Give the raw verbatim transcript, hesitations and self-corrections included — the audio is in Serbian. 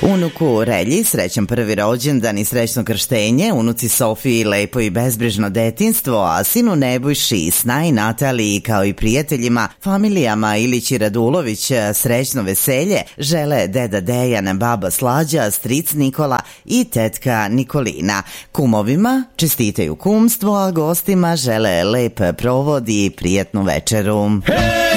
Unuku Relji srećan prvi rođendan i srećno krštenje, unuci Sofiji lepo i bezbrižno detinstvo, a sinu Nebojši, Snaj, Nataliji kao i prijateljima, familijama Ilić i Radulović srećno veselje žele deda Dejan, baba Slađa, stric Nikola i tetka Nikolina. Kumovima čestitaju kumstvo, a gostima žele lep provod i prijatnu večeru.